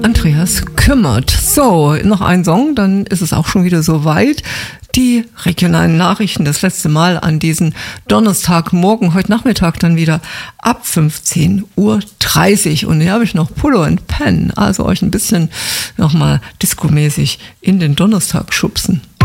Andreas Kümmert. So, noch ein Song, dann ist es auch schon wieder soweit. Die regionalen Nachrichten, das letzte Mal an diesen Donnerstagmorgen, heute Nachmittag dann wieder ab 15:30 Uhr. Und hier habe ich noch Pullo and Pen, also euch ein bisschen nochmal diskomäßig in den Donnerstag schubsen.